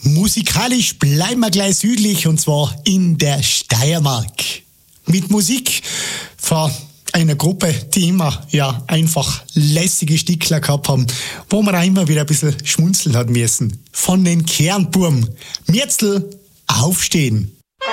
Musikalisch bleiben wir gleich südlich und zwar in der Steiermark. Mit Musik von einer Gruppe, die immer einfach lässige Stickler gehabt haben, wo man auch immer wieder ein bisschen schmunzeln hat müssen. Von den Kernburm. Mirzel, aufstehen!